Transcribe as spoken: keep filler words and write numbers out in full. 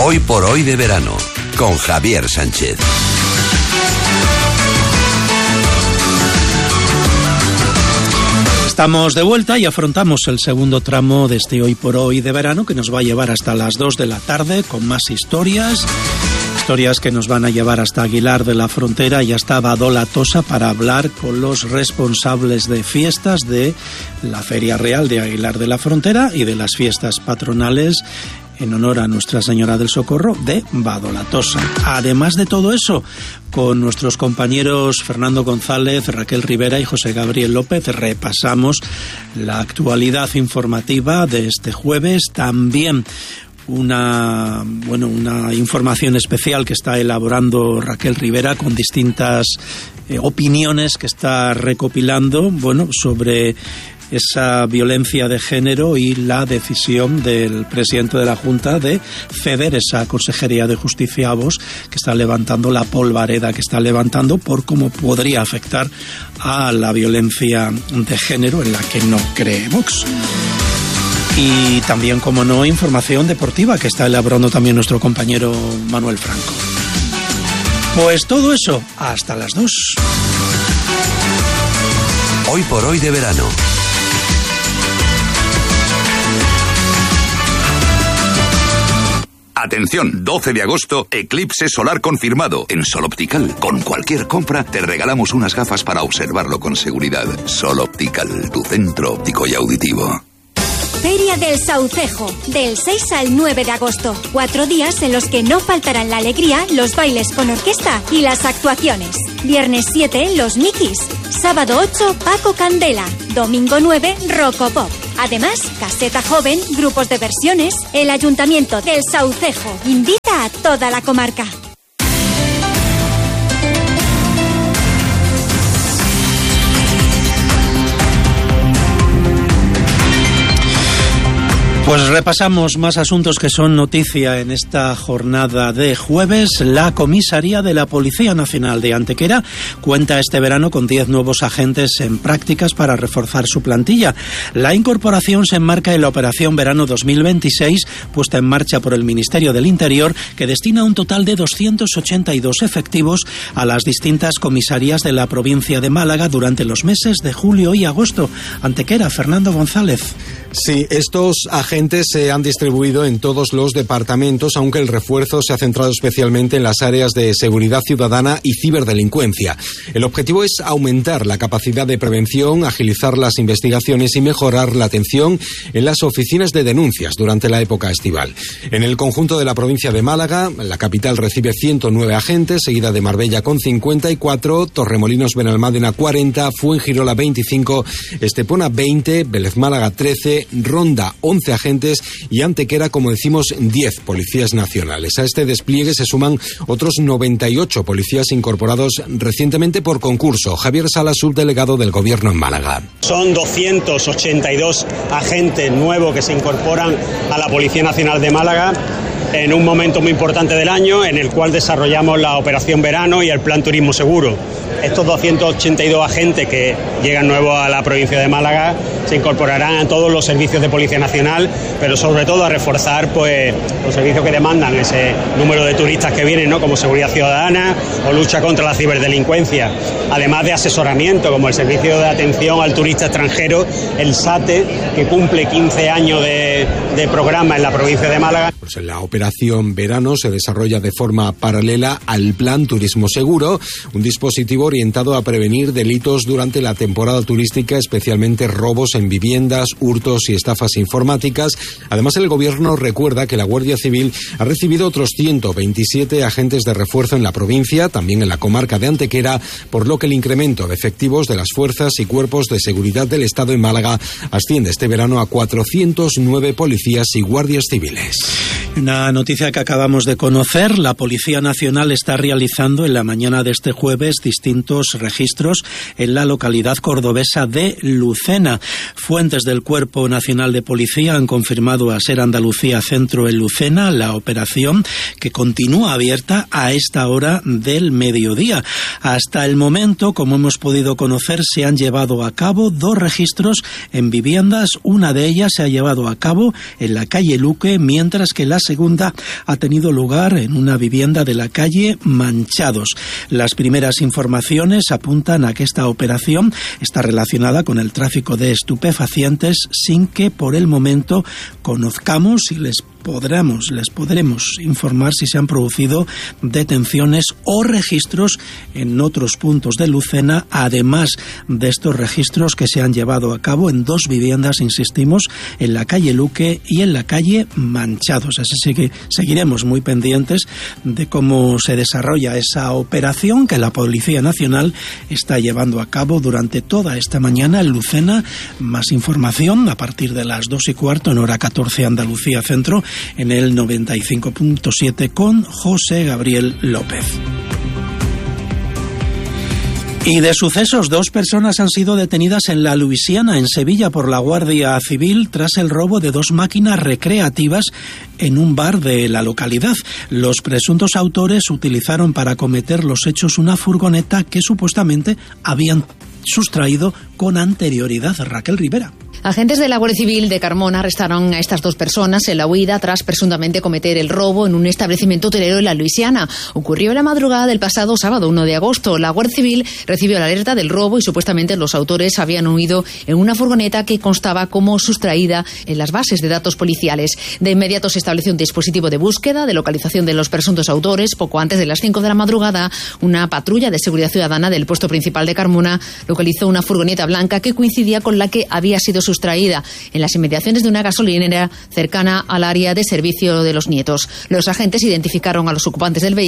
Hoy por hoy de verano, con Javier Sánchez. Estamos de vuelta y afrontamos el segundo tramo de este Hoy por Hoy de verano, que nos va a llevar hasta las dos de la tarde con más historias. Historias que nos van a llevar hasta Aguilar de la Frontera y hasta Badola Tosa para hablar con los responsables de fiestas de la Feria Real de Aguilar de la Frontera y de las fiestas patronales en honor a Nuestra Señora del Socorro de Badola Tosa. Además de todo eso, con nuestros compañeros Fernando González, Raquel Rivera y José Gabriel López repasamos la actualidad informativa de este jueves. También una bueno una información especial que está elaborando Raquel Rivera con distintas eh, opiniones que está recopilando bueno sobre esa violencia de género y la decisión del presidente de la Junta de ceder esa Consejería de Justicia a Vox, que está levantando la polvareda que está levantando por cómo podría afectar a la violencia de género en la que no cree Vox. Y también, como no, información deportiva que está elaborando también nuestro compañero Manuel Franco. Pues todo eso, hasta las dos. Hoy por hoy de verano. Atención, doce de agosto, eclipse solar confirmado. En Sol Optical, con cualquier compra, te regalamos unas gafas para observarlo con seguridad. Sol Optical, tu centro óptico y auditivo. Feria del Saucejo, del seis al nueve de agosto. Cuatro días en los que no faltarán la alegría, los bailes con orquesta y las actuaciones. Viernes siete, los Mikis. Sábado ocho, Paco Candela. Domingo nueve, Rocopop. Además, caseta joven, grupos de versiones. El Ayuntamiento del Saucejo invita a toda la comarca. Pues repasamos más asuntos que son noticia en esta jornada de jueves. La comisaría de la Policía Nacional de Antequera cuenta este verano con diez nuevos agentes en prácticas para reforzar su plantilla. La incorporación se enmarca en la Operación Verano dos mil veintiséis, puesta en marcha por el Ministerio del Interior, que destina un total de doscientos ochenta y dos efectivos a las distintas comisarías de la provincia de Málaga durante los meses de julio y agosto. Antequera, Fernando González. Sí, estos agentes se han distribuido en todos los departamentos, aunque el refuerzo se ha centrado especialmente en las áreas de seguridad ciudadana y ciberdelincuencia. El objetivo es aumentar la capacidad de prevención, agilizar las investigaciones y mejorar la atención en las oficinas de denuncias durante la época estival. En el conjunto de la provincia de Málaga, la capital recibe ciento nueve agentes, seguida de Marbella con cincuenta y cuatro, Torremolinos Benalmádena cuarenta, Fuengirola veinticinco, Estepona veinte, Vélez Málaga trece, Ronda once agentes y Antequera, como decimos, diez policías nacionales. A este despliegue se suman otros noventa y ocho policías incorporados recientemente por concurso. Javier Sala, subdelegado del Gobierno en Málaga. Son doscientos ochenta y dos agentes nuevos que se incorporan a la Policía Nacional de Málaga en un momento muy importante del año en el cual desarrollamos la Operación Verano y el Plan Turismo Seguro. Estos doscientos ochenta y dos agentes que llegan nuevos a la provincia de Málaga se incorporarán a todos los servicios de Policía Nacional, pero sobre todo a reforzar pues los servicios que demandan ese número de turistas que vienen, ¿no? Como seguridad ciudadana o lucha contra la ciberdelincuencia, además de asesoramiento como el servicio de atención al turista extranjero, el SATE, que cumple quince años de, de programa en la provincia de Málaga. Pues la Operación Verano se desarrolla de forma paralela al Plan Turismo Seguro, un dispositivo orientado a prevenir delitos durante la temporada turística, especialmente robos en viviendas, hurtos y estafas informáticas. Además, el Gobierno recuerda que la Guardia Civil ha recibido otros ciento veintisiete agentes de refuerzo en la provincia, también en la comarca de Antequera, por lo que el incremento de efectivos de las fuerzas y cuerpos de seguridad del Estado en Málaga asciende este verano a cuatrocientos nueve policías y guardias civiles. Una noticia que acabamos de conocer: la Policía Nacional está realizando en la mañana de este jueves distintos registros en la localidad cordobesa de Lucena. Fuentes del Cuerpo Nacional de Policía han confirmado a Ser Andalucía Centro en Lucena la operación, que continúa abierta a esta hora del mediodía. Hasta el momento, como hemos podido conocer, se han llevado a cabo dos registros en viviendas. Una de ellas se ha llevado a cabo en la calle Luque, mientras que la segunda ha tenido lugar en una vivienda de la calle Manchados. Las primeras informaciones apuntan a que esta operación está relacionada con el tráfico de estupefacientes, sin que por el momento conozcamos si les podremos, les podremos informar si se han producido detenciones o registros en otros puntos de Lucena, además de estos registros que se han llevado a cabo en dos viviendas, insistimos, en la calle Luque y en la calle Manchados. Así que seguiremos muy pendientes de cómo se desarrolla esa operación que la Policía Nacional está llevando a cabo durante toda esta mañana en Lucena. Más información a partir de las dos y cuarto en hora catorce Andalucía Centro, en el noventa y cinco punto siete con José Gabriel López. Y de sucesos, dos personas han sido detenidas en la Luisiana, en Sevilla, por la Guardia Civil tras el robo de dos máquinas recreativas en un bar de la localidad. Los presuntos autores utilizaron para cometer los hechos una furgoneta que supuestamente habían sustraído con anterioridad. Raquel Rivera. Agentes de la Guardia Civil de Carmona arrestaron a estas dos personas en la huida tras presuntamente cometer el robo en un establecimiento hotelero en la Luisiana. Ocurrió en la madrugada del pasado sábado uno de agosto. La Guardia Civil recibió la alerta del robo y supuestamente los autores habían huido en una furgoneta que constaba como sustraída en las bases de datos policiales. De inmediato se estableció un dispositivo de búsqueda, de localización de los presuntos autores. Poco antes de las cinco de la madrugada, una patrulla de seguridad ciudadana del puesto principal de Carmona localizó una furgoneta blanca que coincidía con la que había sido sustraída en las inmediaciones de una gasolinera cercana al área de servicio de Los Nietos. Los agentes identificaron a los ocupantes del vehículo